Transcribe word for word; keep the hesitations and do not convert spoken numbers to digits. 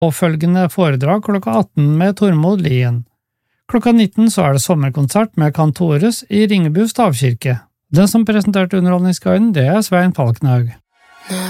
Påfølgende foredrag klokka atten med Tormod Lien. Klokka nitten så er det sommerkonsert med Kantorus i Ringebu stavkirke. Den som presenterte Underholdningsguiden, det er Svein Falkenhaug.